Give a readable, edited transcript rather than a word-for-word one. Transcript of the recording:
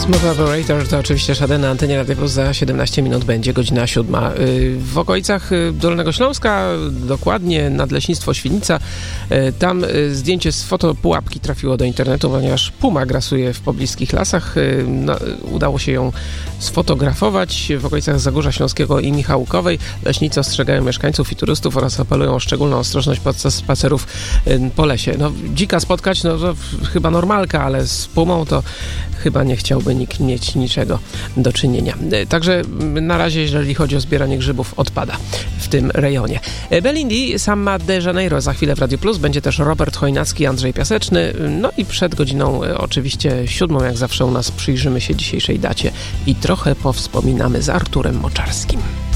Smooth Operator to oczywiście Sade na antenie Radia Plus. Za 17 minut będzie godzina 7. W okolicach Dolnego Śląska, dokładnie Nadleśnictwo Świdnica, tam zdjęcie z fotopułapki trafiło do internetu, ponieważ puma grasuje w pobliskich lasach. Udało się ją sfotografować w okolicach Zagórza Śląskiego i Michałkowej. Leśnicy ostrzegają mieszkańców i turystów oraz apelują o szczególną ostrożność podczas spacerów po lesie. Dzika spotkać, to chyba normalka, ale z pumą to chyba nie chciałby nikt mieć niczego do czynienia. Także na razie, jeżeli chodzi o zbieranie grzybów, odpada w tym rejonie. Belindi, Samba de Janeiro za chwilę w Radiu Plus. Będzie też Robert Chojnacki, Andrzej Piaseczny. I przed godziną oczywiście 7, jak zawsze u nas, przyjrzymy się dzisiejszej dacie i trochę powspominamy z Arturem Moczarskim.